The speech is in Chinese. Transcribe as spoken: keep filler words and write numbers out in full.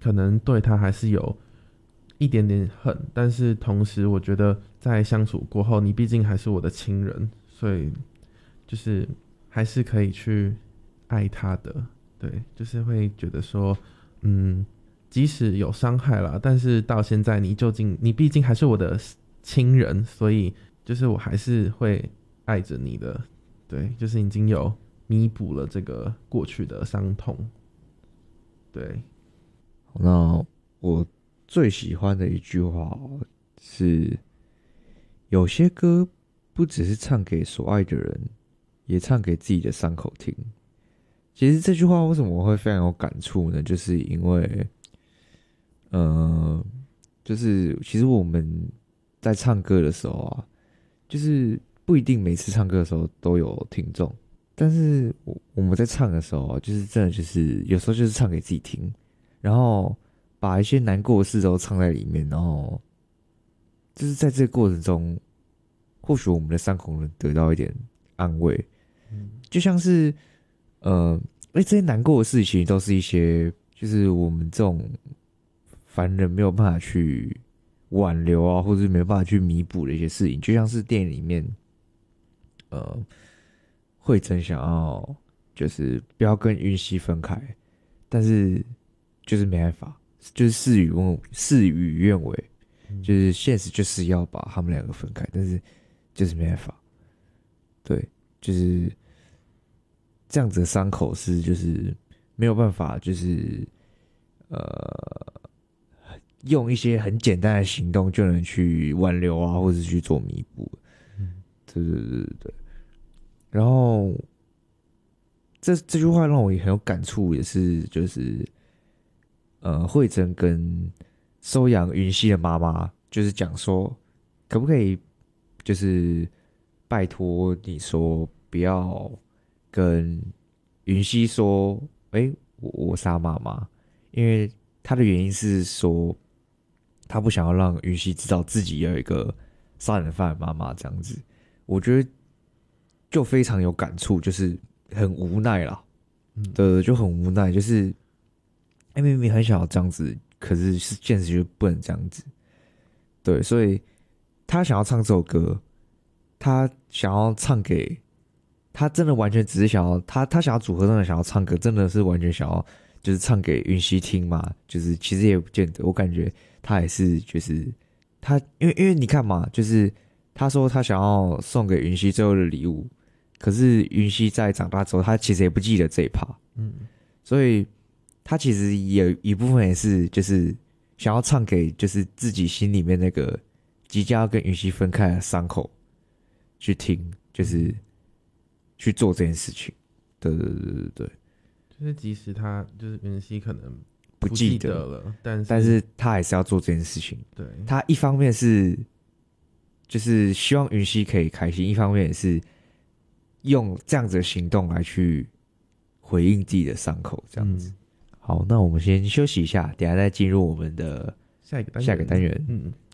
可能对他还是有一点点恨，但是同时我觉得在相处过后，你毕竟还是我的亲人，所以就是还是可以去爱他的。对，就是会觉得说，嗯，即使有伤害啦，但是到现在你究竟，你毕竟还是我的亲人，所以就是我还是会爱着你的。对，就是已经有弥补了这个过去的伤痛。对， 那我最喜欢的一句话是：有些歌不只是唱给所爱的人，也唱给自己的伤口听。其实这句话为什么我会非常有感触呢？就是因为，呃，就是其实我们在唱歌的时候啊，就是不一定每次唱歌的时候都有听众，但是我我们在唱的时候啊，就是真的就是有时候就是唱给自己听，然后把一些难过的事都唱在里面，然后就是在这个过程中，或许我们的伤口能得到一点安慰，就像是呃，哎，这些难过的事情都是一些就是我们这种凡人没有办法去挽留啊，或者是没有办法去弥补的一些事情，就像是电影里面，呃，惠真想要就是不要跟云溪分开，但是就是没办法，就是事与愿事与愿违，就是现实就是要把他们两个分开，但是就是没办法，对，就是这样子的伤口是就是没有办法，就是呃用一些很简单的行动就能去挽留啊，或者去做弥补。对对对对对。然后这这句话让我也很有感触，也是就是呃慧珍跟收养云溪的妈妈就是讲说，可不可以就是拜托你说不要跟云溪说，哎、我我杀妈妈，因为他的原因是说他不想要让云溪知道自己有一个杀人犯的妈妈这样子。我觉得就非常有感触，就是很无奈啦， 嗯， 对，就很无奈，就是哎明明很想要这样子，可是是现实就不能这样子，对，所以他想要唱这首歌，他想要唱给他真的完全只是想要他他想要组合，真的想要唱歌，真的是完全想要就是唱给云溪听嘛，就是其实也不见得，我感觉他也是就是他因为因为你看嘛，就是他说他想要送给云溪最后的礼物，可是云溪在长大之后，他其实也不记得这一趴， 嗯， 所以他其实也有一部分也是就是想要唱给就是自己心里面那个即将要跟云溪分开的伤口去听，就是去做这件事情。对对对对对， 就是即使他就是云溪可能不不记记得， 得了，但是但是他还是要做这件事情。 对， 他一方面是就是希望云溪可以开心，一方面也是用这样子的行动来去回应自己的伤口，这样子。 嗯， 好，那我们先休息一下，等一下再进入我们的下一个单元， 下一个单元。 嗯。